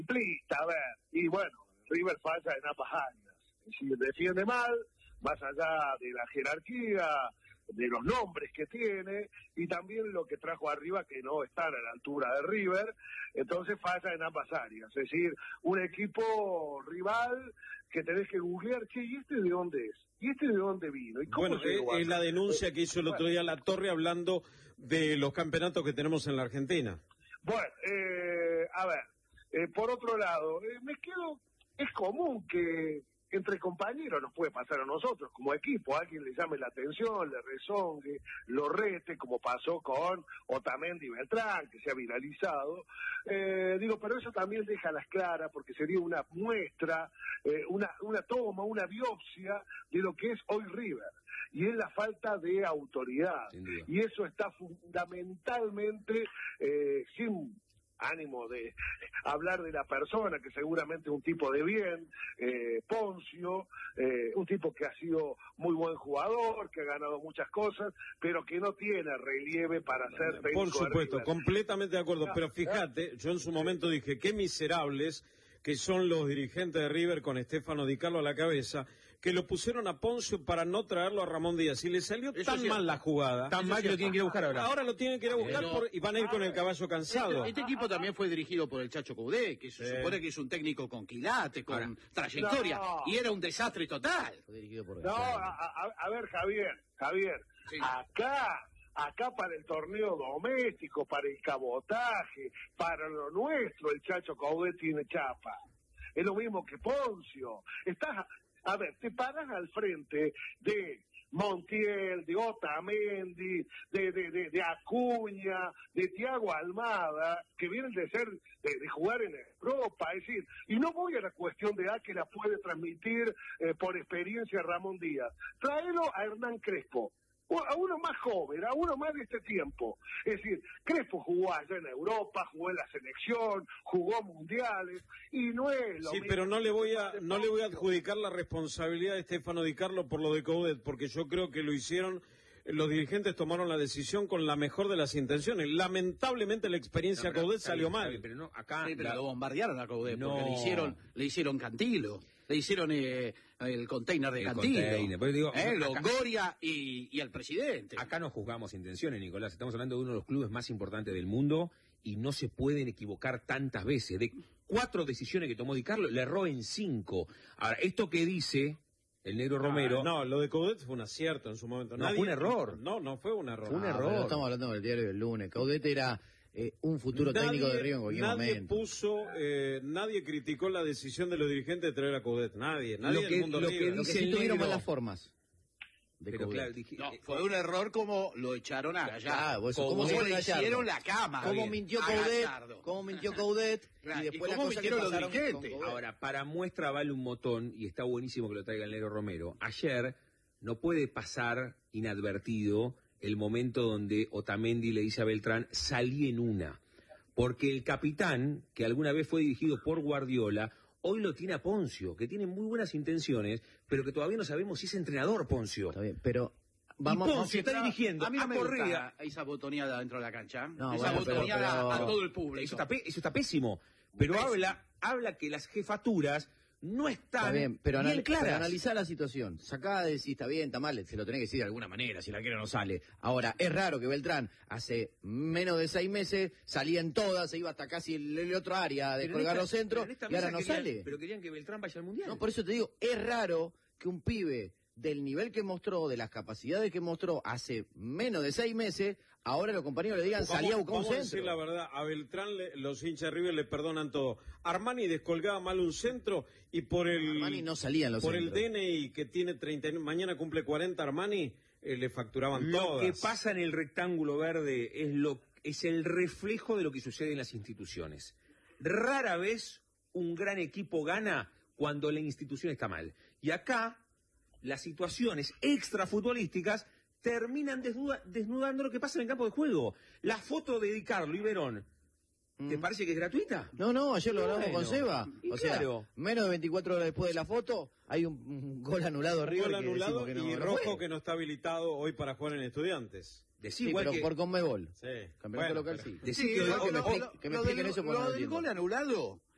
simplista, a ver, y bueno, River falla en ambas áreas. Si defiende mal, más allá de la jerarquía, de los nombres que tiene, y también lo que trajo arriba que no están a la altura de River, entonces falla en ambas áreas. Es decir, un equipo rival que tenés que googlear, che, ¿y este de dónde es? ¿Y este de dónde vino? ¿Y cómo es la denuncia que hizo el otro día La Torre hablando de los campeonatos que tenemos en la Argentina. Bueno, a ver, por otro lado, es común que entre compañeros nos puede pasar a nosotros como equipo, alguien le llame la atención, le rezongue, lo rete, como pasó con Otamendi y Beltrán, que se ha viralizado. Pero eso también deja a las claras, porque sería una muestra, una toma, una biopsia de lo que es hoy River. Y es la falta de autoridad. Y eso está fundamentalmente, sin ánimo de hablar de la persona, que seguramente es un tipo de bien, Poncio, un tipo que ha sido muy buen jugador, que ha ganado muchas cosas, pero que no tiene relieve para ser técnico. Por supuesto, completamente de acuerdo, pero fíjate, yo en su momento dije, qué miserables que son los dirigentes de River con Stefano Di Carlo a la cabeza, que lo pusieron a Poncio para no traerlo a Ramón Díaz, y le salió tan mal la jugada. Tan mal que lo tienen que ir a buscar ahora. Ahora lo tienen que ir a buscar y van a ir con el caballo cansado. Este equipo también fue dirigido por el Chacho Coudet, que se supone que es un técnico con quilates, con trayectoria, y era un desastre total. Fue dirigido por a ver, Javier, sí. Acá para el torneo doméstico, para el cabotaje, para lo nuestro, el Chacho Coudet tiene chapa. Es lo mismo que Poncio. Te paras al frente de Montiel, de Otamendi, de Acuña, de Thiago Almada, que vienen de jugar en Europa, es decir, y no voy a la cuestión de que la puede transmitir por experiencia Ramón Díaz. Tráelo a Hernán Crespo, a uno más joven, a uno más de este tiempo. Es decir, Crespo jugó allá en Europa, jugó en la selección, jugó mundiales, y no es lo mismo. Sí, pero no le voy a adjudicar la responsabilidad de Stefano Di Carlo por lo de Coudet, porque yo creo que lo hicieron, los dirigentes tomaron la decisión con la mejor de las intenciones. Lamentablemente la experiencia Coudet salió mal. Pero lo bombardearon a Coudet, porque le hicieron Cantilo. Le hicieron el container de Cantilo. Longoria y el presidente. Acá no juzgamos intenciones, Nicolás. Estamos hablando de uno de los clubes más importantes del mundo y no se pueden equivocar tantas veces. De 4 decisiones que tomó Di Carlo, le erró en 5. Ahora, esto que dice el negro Romero... No, lo de Coudet fue un acierto en su momento. No, fue un error. No fue un error. Fue un error. No estamos hablando del diario del lunes. Coudet era... un futuro técnico de River en cualquier momento. Nadie criticó la decisión de los dirigentes de traer a Coudet. Nadie en el mundo lo que sí tuvieron malas formas. Pero claro, fue un error como lo echaron a Gallardo. ¿Cómo le hicieron la cama? ¿Cómo mintió Coudet? Y después ¿cómo mintieron los dirigentes? Ahora, para muestra vale un botón, y está buenísimo que lo traiga el negro Romero. Ayer no puede pasar inadvertido el momento donde Otamendi le dice a Beltrán, salí en una. Porque el capitán, que alguna vez fue dirigido por Guardiola, hoy lo tiene a Poncio, que tiene muy buenas intenciones, pero que todavía no sabemos si es entrenador Poncio. Está bien, pero... Poncio está dirigiendo a mí no me gusta esa botoneada dentro de la cancha. Botoneada a todo el público. Eso está pésimo. Pero habla que las jefaturas no están bien claras. Pero analizá la situación. Sacá de si está bien, está mal, se lo tenés que decir de alguna manera, si la quiere no sale. Ahora, es raro que Beltrán hace menos de 6 meses salía en todas, se iba hasta casi el otro área de colgar los centros, y ahora no sale. Pero querían que Beltrán vaya al Mundial. No, por eso te digo, es raro que un pibe del nivel que mostró, de las capacidades que mostró hace menos de 6 meses, ahora los compañeros le digan, salía a buscar un centro. Vamos a decir la verdad, a Beltrán los hinchas de River le perdonan todo. Armani descolgaba mal un centro y Armani no salía en los por centros. el DNI que tiene 30, mañana cumple 40 Armani, le facturaban todas. Lo que pasa en el rectángulo verde es el reflejo de lo que sucede en las instituciones. Rara vez un gran equipo gana cuando la institución está mal. Y acá las situaciones extrafutbolísticas terminan desnudando lo que pasa en el campo de juego. La foto de Di Carlo y Verón, ¿te parece que es gratuita? No, ayer lo hablamos con Seba. O sea, menos de 24 horas después de la foto, hay un gol anulado River. Gol anulado que y Rojo que no está habilitado hoy para jugar en Estudiantes. Pero por Conmebol. Sí. Campeonato local, sí. Lo del gol anulado